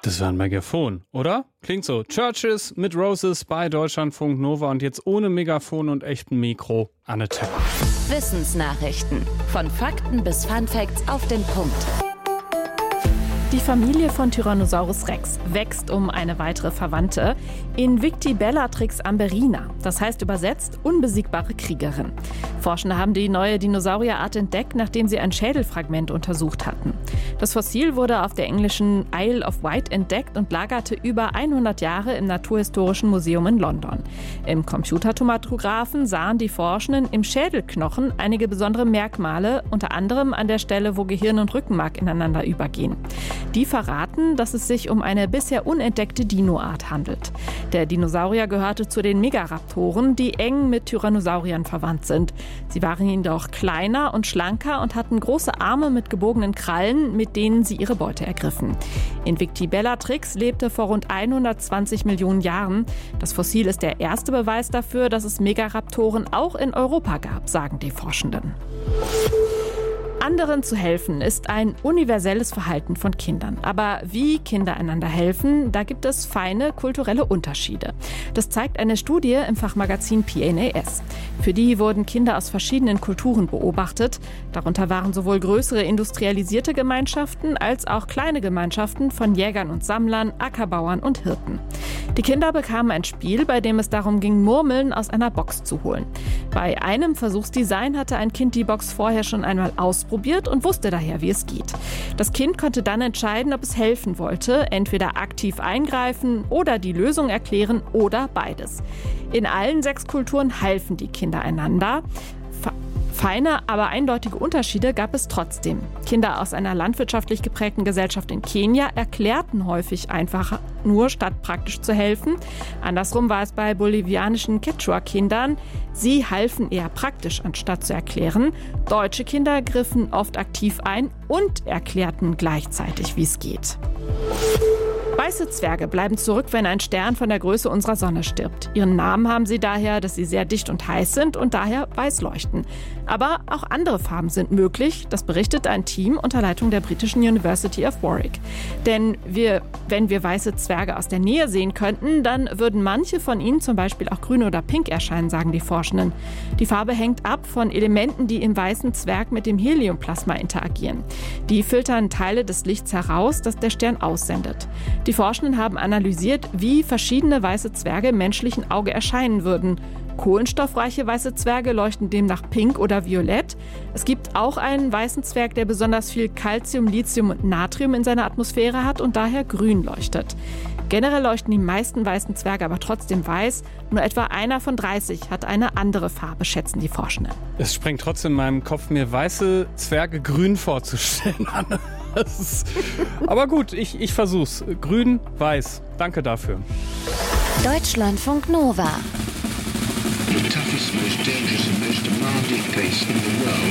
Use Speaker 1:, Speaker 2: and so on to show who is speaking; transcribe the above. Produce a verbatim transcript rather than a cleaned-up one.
Speaker 1: Das war ein Megafon, oder? Klingt so. Churches mit Roses bei Deutschlandfunk Nova und jetzt ohne Megafon und echtem Mikro Anne Tepper.
Speaker 2: Wissensnachrichten. Von Fakten bis Funfacts auf den Punkt.
Speaker 3: Die Familie von Tyrannosaurus Rex wächst um eine weitere Verwandte. Invicti-Bellatrix amberina, das heißt übersetzt unbesiegbare Kriegerin. Forschende haben die neue Dinosaurierart entdeckt, nachdem sie ein Schädelfragment untersucht hatten. Das Fossil wurde auf der englischen Isle of Wight entdeckt und lagerte über hundert Jahre im Naturhistorischen Museum in London. Im Computertomographen sahen die Forschenden im Schädelknochen einige besondere Merkmale, unter anderem an der Stelle, wo Gehirn und Rückenmark ineinander übergehen. Die verraten, dass es sich um eine bisher unentdeckte Dinoart handelt. Der Dinosaurier gehörte zu den Megaraptoren, die eng mit Tyrannosauriern verwandt sind. Sie waren jedoch kleiner und schlanker und hatten große Arme mit gebogenen Krallen, mit denen sie ihre Beute ergriffen. Invicti-Bellatrix lebte vor rund hundertzwanzig Millionen Jahren. Das Fossil ist der erste Beweis dafür, dass es Megaraptoren auch in Europa gab, sagen die Forschenden. Anderen zu helfen ist ein universelles Verhalten von Kindern. Aber wie Kinder einander helfen, da gibt es feine kulturelle Unterschiede. Das zeigt eine Studie im Fachmagazin P N A S. Für die wurden Kinder aus verschiedenen Kulturen beobachtet. Darunter waren sowohl größere industrialisierte Gemeinschaften als auch kleine Gemeinschaften von Jägern und Sammlern, Ackerbauern und Hirten. Die Kinder bekamen ein Spiel, bei dem es darum ging, Murmeln aus einer Box zu holen. Bei einem Versuchsdesign hatte ein Kind die Box vorher schon einmal ausprobiert und wusste daher, wie es geht. Das Kind konnte dann entscheiden, ob es helfen wollte, entweder aktiv eingreifen oder die Lösung erklären oder beides. In allen sechs Kulturen halfen die Kinder einander. Feine, aber eindeutige Unterschiede gab es trotzdem. Kinder aus einer landwirtschaftlich geprägten Gesellschaft in Kenia erklärten häufig einfach nur, statt praktisch zu helfen. Andersrum war es bei bolivianischen Quechua-Kindern. Sie halfen eher praktisch, anstatt zu erklären. Deutsche Kinder griffen oft aktiv ein und erklärten gleichzeitig, wie es geht. Weiße Zwerge bleiben zurück, wenn ein Stern von der Größe unserer Sonne stirbt. Ihren Namen haben sie daher, dass sie sehr dicht und heiß sind und daher weiß leuchten. Aber auch andere Farben sind möglich, das berichtet ein Team unter Leitung der britischen University of Warwick. Denn wir, wenn wir weiße Zwerge aus der Nähe sehen könnten, dann würden manche von ihnen zum Beispiel auch grün oder pink erscheinen, sagen die Forschenden. Die Farbe hängt ab von Elementen, die im weißen Zwerg mit dem Heliumplasma interagieren. Die filtern Teile des Lichts heraus, das der Stern aussendet. Die Forschenden haben analysiert, wie verschiedene weiße Zwerge im menschlichen Auge erscheinen würden. Kohlenstoffreiche weiße Zwerge leuchten demnach pink oder violett. Es gibt auch einen weißen Zwerg, der besonders viel Calcium, Lithium und Natrium in seiner Atmosphäre hat und daher grün leuchtet. Generell leuchten die meisten weißen Zwerge aber trotzdem weiß. Nur etwa einer von dreißig hat eine andere Farbe, schätzen die Forschenden.
Speaker 1: Es sprengt trotzdem in meinem Kopf, mir weiße Zwerge grün vorzustellen, Anne. Das ist, aber gut, ich, ich versuch's. Grün, weiß. Danke dafür.
Speaker 2: Deutschlandfunk Nova.
Speaker 4: The toughest, most dangerous and most demanding place in the world.